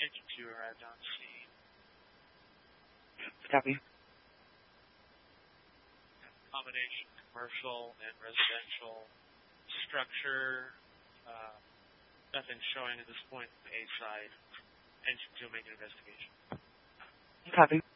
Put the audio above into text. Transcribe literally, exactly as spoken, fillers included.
Engine two arrived on scene. Copy. Combination commercial and residential structure. Uh, nothing showing at this point on the A side. Engine two making an investigation. Copy.